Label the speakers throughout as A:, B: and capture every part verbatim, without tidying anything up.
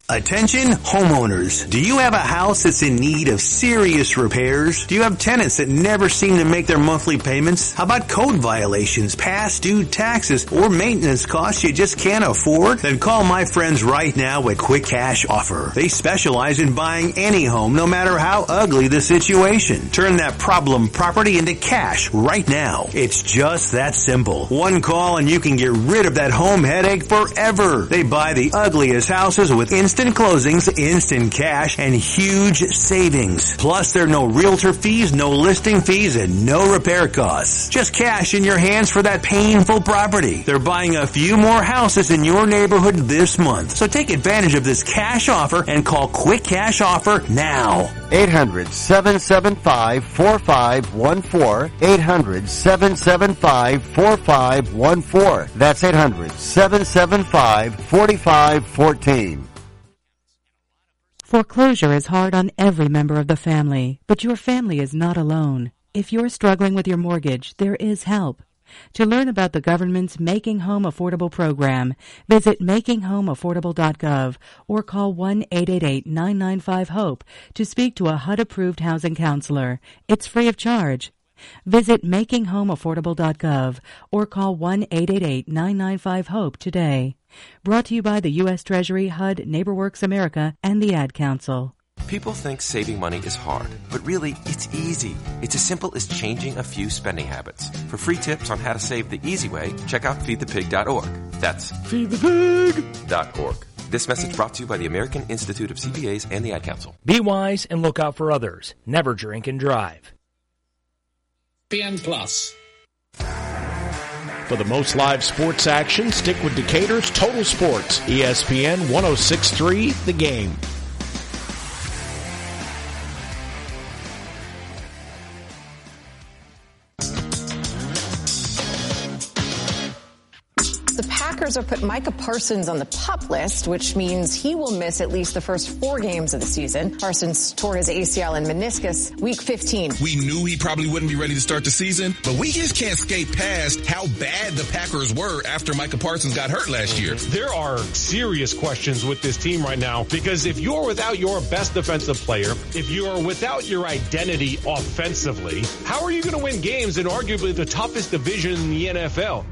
A: Attention homeowners. Do you have a house that's in need of serious repairs? Do you have tenants that never seem to make their monthly payments? How about code violations, past due taxes, or maintenance costs you just can't afford? Then call my friends right now at Quick Cash Offer. They specialize in buying any home, no matter how ugly the situation. Turn that problem property into cash right now. It's just that simple. One call and you can get rid of that home headache forever. They buy the ugliest houses with instant Instant closings, instant cash, and huge savings. Plus, there are no realtor fees, no listing fees, and no repair costs. Just cash in your hands for that painful property. They're buying a few more houses in your neighborhood this month. So take advantage of this cash offer and call Quick Cash Offer now.
B: eight hundred, seven seven five, four five one four. eight hundred, seven seven five, four five one four. That's eight hundred, seven seven five, four five one four.
C: Foreclosure is hard on every member of the family, but your family is not alone. If you're struggling with your mortgage, there is help. To learn about the government's Making Home Affordable program, visit making home affordable dot gov or call one eight eight eight, nine nine five, HOPE to speak to a H U D-approved housing counselor. It's free of charge. Visit making home affordable dot gov or call one eight eight eight, nine nine five, HOPE today. Brought to you by the U S Treasury, H U D, NeighborWorks America, and the Ad Council.
D: People think saving money is hard, but really, it's easy. It's as simple as changing a few spending habits. For free tips on how to save the easy way, check out feed the pig dot org. That's feed the pig dot org. This message brought to you by the American Institute of C P As and the Ad Council.
E: Be wise and look out for others. Never drink and drive.
F: E S P N Plus.
G: For the most live sports action, stick with Decatur's Total Sports. E S P N one oh six point three, The Game.
H: The Packers have put Micah Parsons on the PUP list, which means he will miss at least the first four games of the season. Parsons tore his A C L and meniscus week fifteen.
I: We knew he probably wouldn't be ready to start the season, but we just can't skate past how bad the Packers were after Micah Parsons got hurt last year.
J: There are serious questions with this team right now, because if you're without your best defensive player, if you're without your identity offensively, how are you going to win games in arguably the toughest division in the N F L?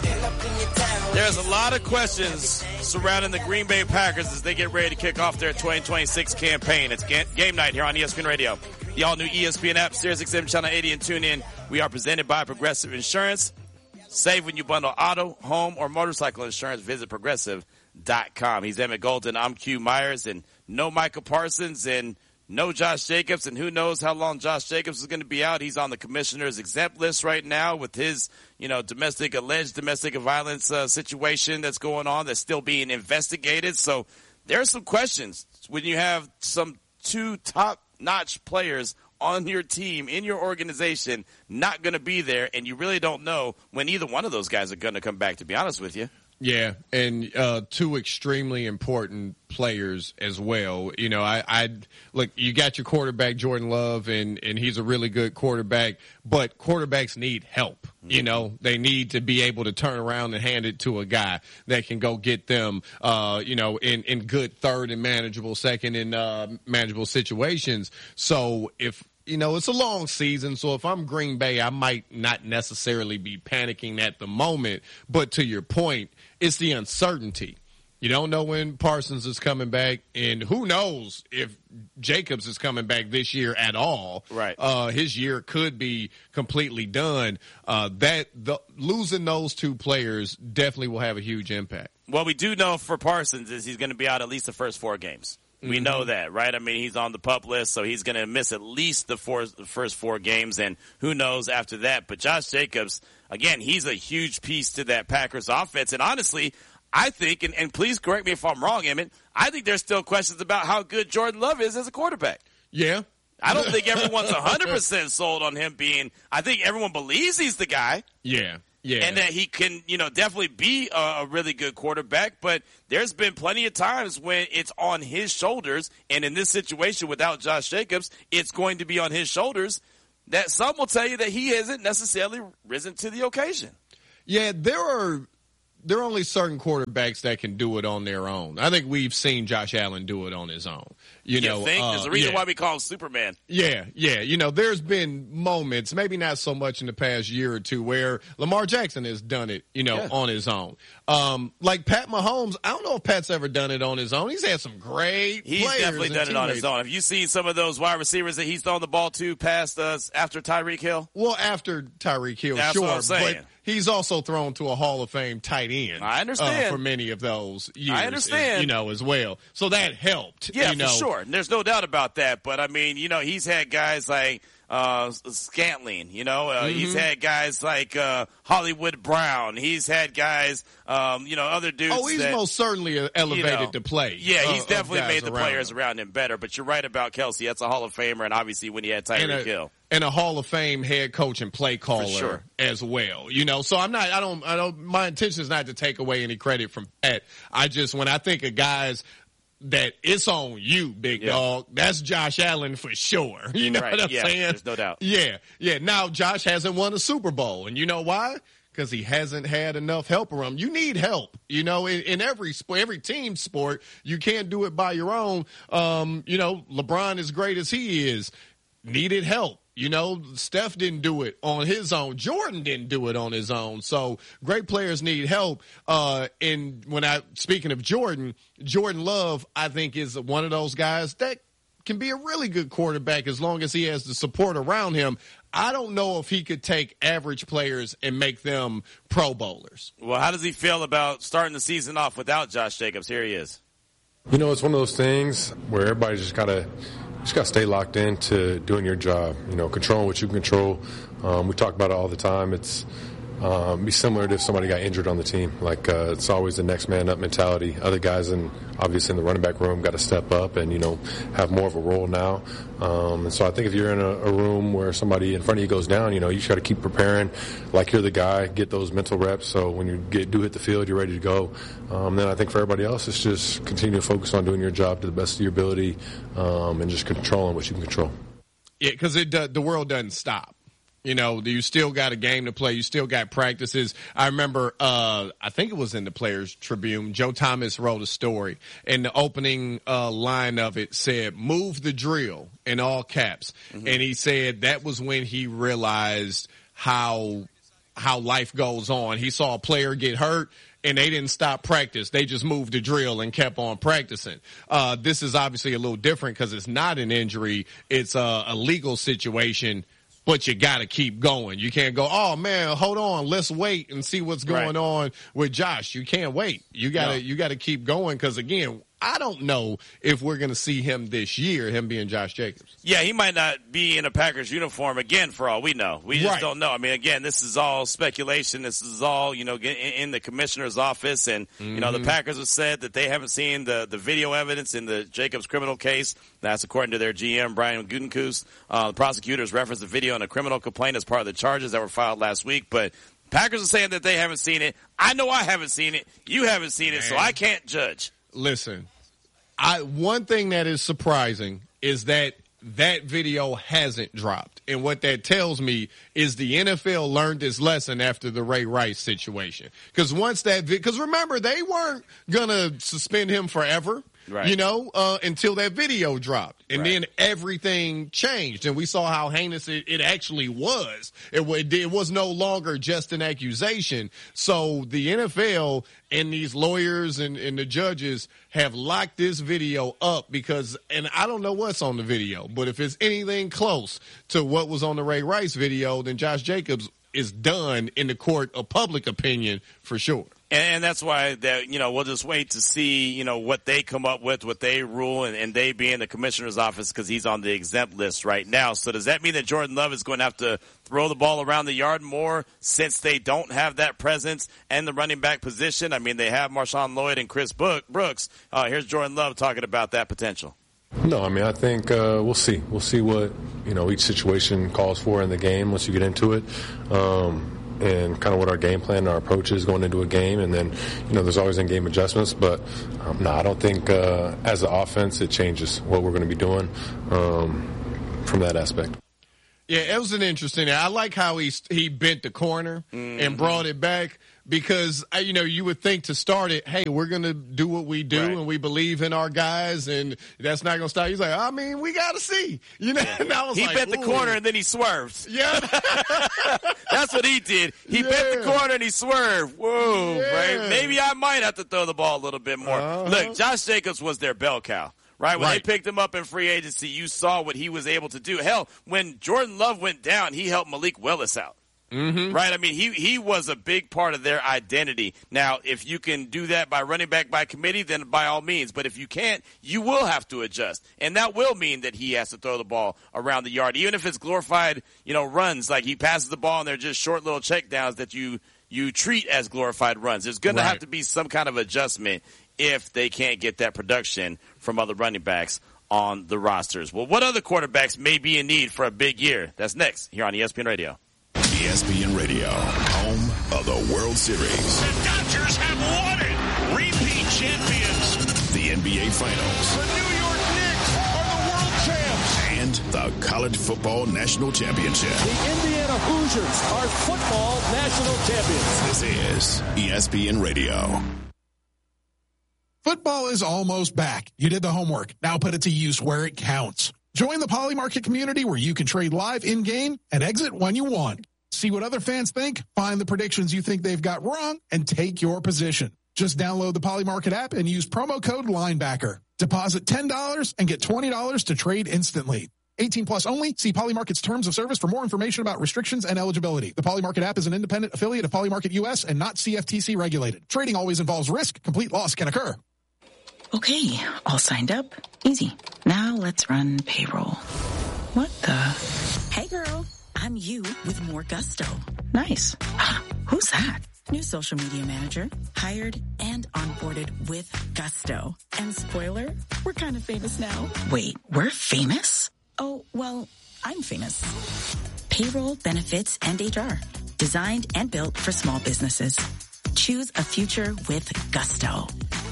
K: There's a lot of questions surrounding the Green Bay Packers as they get ready to kick off their twenty twenty-six campaign. It's game night here on E S P N Radio. The all-new E S P N app, Sirius X M Channel eighty, and tune in. We are presented by Progressive Insurance. Save when you bundle auto, home, or motorcycle insurance. Visit progressive dot com. He's Emmett Golden. I'm Q Myers, and no Micah Parsons, and no Josh Jacobs, and who knows how long Josh Jacobs is going to be out. He's on the commissioner's exempt list right now with his, you know, domestic, alleged domestic violence uh, situation that's going on that's still being investigated. So there are some questions when you have some two top-notch players on your team, in your organization, not going to be there, and you really don't know when either one of those guys are going to come back, to be honest with you.
L: Yeah, and uh, two extremely important players as well. You know, I, I look, you got your quarterback, Jordan Love, and, and he's a really good quarterback, but quarterbacks need help. You know, they need to be able to turn around and hand it to a guy that can go get them, uh, you know, in, in good third and manageable second and uh, manageable situations. So if, you know, it's a long season, so if I'm Green Bay, I might not necessarily be panicking at the moment. But to your point, it's the uncertainty. You don't know when Parsons is coming back, and who knows if Jacobs is coming back this year at all.
K: Right.
L: Uh, his year could be completely done. Uh, that the, losing those two players definitely will have a huge impact.
K: What we do know for Parsons is he's going to be out at least the first four games. We know that, right? I mean, he's on the PUP list, so he's going to miss at least the, four, the first four games, and who knows after that. But Josh Jacobs, again, he's a huge piece to that Packers offense. And honestly, I think, and, and please correct me if I'm wrong, Emmett, I think there's still questions about how good Jordan Love is as a quarterback.
L: Yeah.
K: I don't think everyone's one hundred percent sold on him being – I think everyone believes he's the guy.
L: Yeah. Yeah.
K: And that he can, you know, definitely be a, a really good quarterback. But there's been plenty of times when it's on his shoulders. And in this situation without Josh Jacobs, it's going to be on his shoulders. That some will tell you that he hasn't necessarily risen to the occasion.
L: Yeah, there are there are only certain quarterbacks that can do it on their own. I think we've seen Josh Allen do it on his own. You,
K: you
L: know,
K: think?
L: uh,
K: There's a reason
L: yeah.
K: why we call him Superman.
L: Yeah, yeah. You know, there's been moments, maybe not so much in the past year or two, where Lamar Jackson has done it, you know,
K: Yeah.
L: on his own. Um, like Pat Mahomes, I don't know if Pat's ever done it on his own. He's had some great
K: He's
L: players
K: definitely
L: and
K: done it on his
L: teammates.
K: own. Have you seen some of those wide receivers that he's thrown the ball to past us after Tyreek Hill?
L: Well, after Tyreek Hill,
K: That's
L: sure,
K: what I'm saying.
L: but he's also thrown to a Hall of Fame tight end.
K: I understand.
L: Uh, for many of those years.
K: I understand.
L: You know, as well. So that helped.
K: Yeah,
L: you know.
K: for sure. There's no doubt about that. But, I mean, you know, he's had guys like uh, Scantling, you know. Uh,
L: Mm-hmm.
K: He's had guys like uh, Hollywood Brown. He's had guys, um, you know, other dudes.
L: Oh, he's
K: that,
L: most certainly elevated
K: you know,
L: the play.
K: Yeah, he's
L: uh,
K: definitely
L: of guys
K: made the
L: around
K: players
L: him.
K: around him better. But you're right about Kelsey. That's a Hall of Famer, and obviously when he had
L: And
K: Tyreek
L: a,
K: Hill.
L: and a Hall of Fame head coach and play caller
K: sure.
L: as well. You know, so I'm not, I don't, I don't, my intention is not to take away any credit from Pat. I just, when I think of guys that it's on you, big
K: Yeah.
L: dog, that's Josh Allen for sure. You know
K: Right,
L: what I'm
K: yeah,
L: saying?
K: there's no doubt.
L: Yeah, yeah. Now Josh hasn't won a Super Bowl, and you know why? Because he hasn't had enough help around him. You need help, you know, in, in every sport, every team sport. You can't do it by your own. Um, you know, LeBron, as great as he is, needed help. You know, Steph didn't do it on his own. Jordan didn't do it on his own. So great players need help. Uh, and when I, speaking of Jordan, Jordan Love, I think, is one of those guys that can be a really good quarterback as long as he has the support around him. I don't know if he could take average players and make them Pro Bowlers.
K: Well, how does he feel about starting the season off without Josh Jacobs? Here he is.
M: You know, it's one of those things where everybody just gotta just gotta stay locked into doing your job. You know, controlling what you can control. Um, we talk about it all the time. It's um, be similar to if somebody got injured on the team. Like uh, it's always the next man up mentality. Other guys in obviously in the running back room got to step up and you know have more of a role now. Um, and so I think if you're in a, a room where somebody in front of you goes down, you know you just got to keep preparing like you're the guy. Get those mental reps so when you get do hit the field, you're ready to go. Um, then I think for everybody else, it's just continue to focus on doing your job to the best of your ability um, and just controlling what you can control.
L: Yeah, because it uh, the world doesn't stop. You know, you still got a game to play. You still got practices. I remember, uh, I think it was in the Players Tribune, Joe Thomas wrote a story, and the opening uh, line of it said, "Move the drill," in all caps. Mm-hmm. And he said that was when he realized how how life goes on. He saw a player get hurt, and they didn't stop practice. They just moved the drill and kept on practicing. Uh, this is obviously a little different because it's not an injury. It's a, a legal situation. But you got to keep going. You can't go, oh, man, hold on. Let's wait and see what's going
K: Right.
L: on with Josh. You can't wait. You got to
K: No.
L: you got to keep going because, again, I don't know if we're going to see him this year, him being Josh Jacobs.
K: Yeah, he might not be in a Packers uniform again for all we know. We just
L: Right.
K: don't know. I mean, again, this is all speculation. This is all, you know, in, in the commissioner's office. And, mm-hmm. you know, the Packers have said that they haven't seen the, the video evidence in the Jacobs criminal case. That's according to their G M, Brian Gutekunst. Uh, the prosecutors referenced the video in a criminal complaint as part of the charges that were filed last week. But Packers are saying that they haven't seen it. I know I haven't seen it. You haven't seen it,
L: Man.
K: so I can't judge.
L: Listen, I one thing that is surprising is that that video hasn't dropped. And what that tells me is the N F L learned its lesson after the Ray Rice situation. Because once that, because remember, they weren't going to suspend him forever. Right. You know, uh, until that video dropped. And right. then everything changed. And we saw how heinous it, it actually was. It, it, it was no longer just an accusation. So the N F L and these lawyers and, and the judges have locked this video up because, and I don't know what's on the video, but if it's anything close to what was on the Ray Rice video, then Josh Jacobs is done in the court of public opinion for sure.
K: And that's why that, you know, we'll just wait to see, you know, what they come up with, what they rule, and, and they be in the commissioner's office because he's on the exempt list right now. So does that mean that Jordan Love is going to have to throw the ball around the yard more since they don't have that presence and the running back position? I mean, they have Marshawn Lloyd and Chris Brooks. Uh, here's Jordan Love talking about that potential.
M: No, I mean, I think uh, we'll see. We'll see what, you know, each situation calls for in the game once you get into it. Um, and kind of what our game plan and our approach is going into a game. And then, you know, there's always in-game adjustments. But, um, no, I don't think uh, as an offense it changes what we're going to be doing um, from that aspect.
L: Yeah, it was an interesting – I like how he he bent the corner mm-hmm. and brought it back. because, you know, you would think to start it, hey, we're going to do what we do, right. and we believe in our guys, and that's not going to stop. He's like, I mean, we got to see. You know,
K: yeah.
L: and I was
K: he
L: like,
K: bent the
L: ooh.
K: corner, and then he swerved.
L: Yeah.
K: That's what he did. He
L: yeah.
K: bent the corner, and he swerved. Whoa,
L: yeah.
K: right? Maybe I might have to throw the ball a little bit more. Uh-huh. Look, Josh Jacobs was their bell cow. Right, when
L: right.
K: they picked him up in free agency, you saw what he was able to do. Hell, when Jordan Love went down, he helped Malik Willis out.
L: Mm-hmm.
K: Right? I mean, he he was a big part of their identity. Now, if you can do that by running back by committee, then by all means. But if you can't, you will have to adjust. And that will mean that he has to throw the ball around the yard, even if it's glorified, you know, runs. Like he passes the ball and they're just short little checkdowns that you, you treat as glorified runs. There's going right. to have to be some kind of adjustment if they can't get that production from other running backs on the rosters. Well, what other quarterbacks may be in need for a big year? That's next here on E S P N Radio.
N: E S P N Radio, home of the World Series.
O: The Dodgers have won it! Repeat champions.
N: The N B A Finals.
O: The New York Knicks are the world champs.
N: And the College Football National Championship.
P: The Indiana Hoosiers are football national champions.
N: This is E S P N Radio.
Q: Football is almost back. You did the homework. Now put it to use where it counts. Join the Poly Market community where you can trade live in-game and exit when you want. See what other fans think, find the predictions you think they've got wrong, and take your position. Just download the Poly Market app and use promo code Linebacker. Deposit ten dollars and get twenty dollars to trade instantly. eighteen plus only. See Poly Market's terms of service for more information about restrictions and eligibility. The Poly Market app is an independent affiliate of Poly Market U S and not C F T C regulated. Trading always involves risk. Complete loss can occur.
R: Okay, all signed up. Easy. Now let's run payroll. What the?
S: Hey girl, I'm you with more gusto.
R: Nice. Who's that?
S: New social media manager, hired and onboarded with gusto. And spoiler, we're kind of famous now.
R: Wait, we're famous?
S: Oh, well, I'm famous. Payroll, benefits, and H R. Designed and built for small businesses. Choose a future with gusto.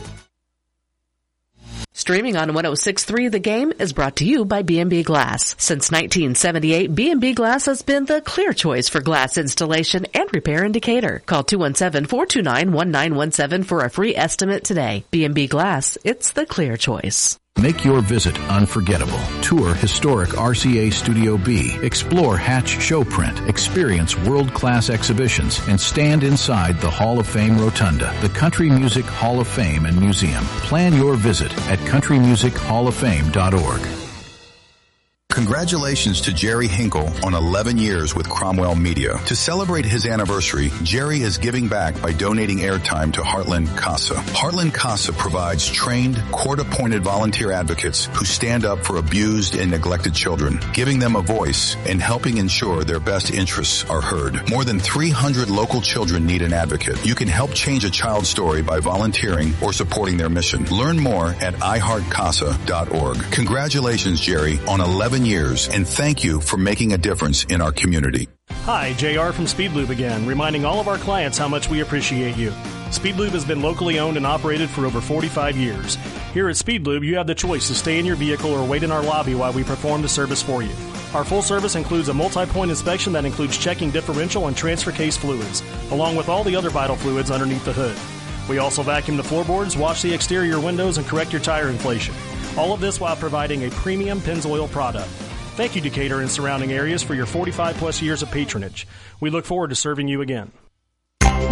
T: Streaming on one oh six point three The Game is brought to you by B and B Glass. Since nineteen seventy-eight, B and B Glass has been the clear choice for glass installation and repair in Decatur. Call two one seven, four two nine, one nine one seven for a free estimate today. B and B Glass, it's the clear choice.
U: Make your visit unforgettable. Tour historic R C A Studio B. Explore Hatch Showprint. Experience world-class exhibitions and stand inside the Hall of Fame Rotunda, the Country Music Hall of Fame and Museum. Plan your visit at country music hall of fame dot org.
V: Congratulations to Jerry Hinkle on eleven years with Cromwell Media. To celebrate his anniversary, Jerry is giving back by donating airtime to Heartland CASA. Heartland CASA provides trained, court-appointed volunteer advocates who stand up for abused and neglected children, giving them a voice and helping ensure their best interests are heard. More than three hundred local children need an advocate. You can help change a child's story by volunteering or supporting their mission. Learn more at i heart casa dot org. Congratulations, Jerry, on eleven years, and thank you for making a difference in our community.
W: Hi, J R from Speedlube again, reminding all of our clients how much we appreciate you. Speedlube has been locally owned and operated for over forty-five years. Here at Speedlube, you have the choice to stay in your vehicle or wait in our lobby while we perform the service for you. Our full service includes a multi-point inspection that includes checking differential and transfer case fluids, along with all the other vital fluids underneath the hood. We also vacuum the floorboards, wash the exterior windows, and correct your tire inflation. All of this while providing a premium Pennzoil product. Thank you, Decatur and surrounding areas, for your forty-five plus years of patronage. We look forward to serving you again.